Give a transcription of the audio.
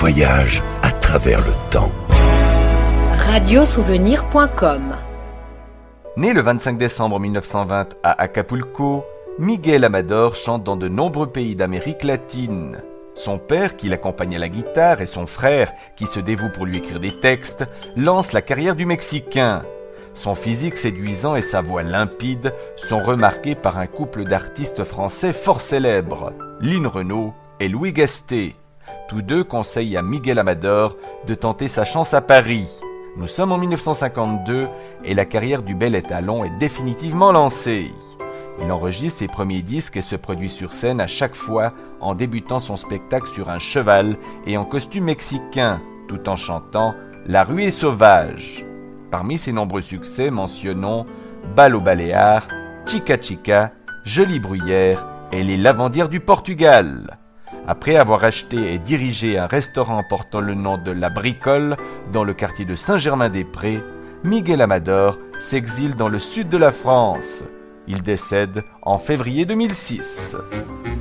voyage à travers le temps. Radiosouvenir.com. Né le 25 décembre 1920 à Acapulco, Miguel Amador chante dans de nombreux pays d'Amérique latine. Son père, qui l'accompagne à la guitare, et son frère, qui se dévoue pour lui écrire des textes, lancent la carrière du Mexicain. Son physique séduisant et sa voix limpide sont remarqués par un couple d'artistes français fort célèbres, Lynn Renaud et Louis Gasté. Tous deux conseillent à Miguel Amador de tenter sa chance à Paris. Nous sommes en 1952 et la carrière du bel étalon est définitivement lancée. Il enregistre ses premiers disques et se produit sur scène à chaque fois en débutant son spectacle sur un cheval et en costume mexicain, tout en chantant « La rue est sauvage ». Parmi ses nombreux succès, mentionnons « Bal aux Baléares »,« Chica Chica »,« Jolie Bruyère » et « Les Lavandières du Portugal ». Après avoir acheté et dirigé un restaurant portant le nom de La Bricole dans le quartier de Saint-Germain-des-Prés, Miguel Amador s'exile dans le sud de la France. Il décède en février 2006.